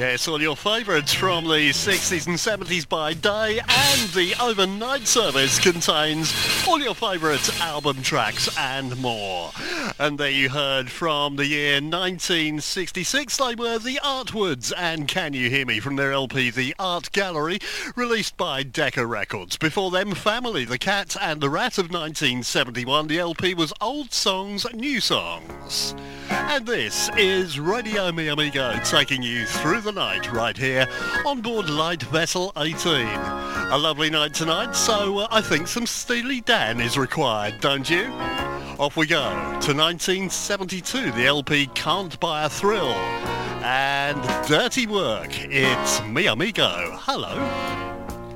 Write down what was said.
Yes, all your favourites from the 60s and 70s by day, and the overnight service contains all your favourite album tracks and more. And there you heard from the year 1966, they were the Artwoods and Can You Hear Me from their LP The Art Gallery, released by Decca Records. Before them, Family, The Cat and the Rat of 1971. The LP was Old Songs, New Songs. And this is Radio Mi Amigo, taking you through the night right here on board Light Vessel 18. A lovely night tonight, so I think some Steely Dan is required, don't you? Off we go to 1972, the LP Can't Buy a Thrill. And Dirty Work, it's Mi Amigo. Hello.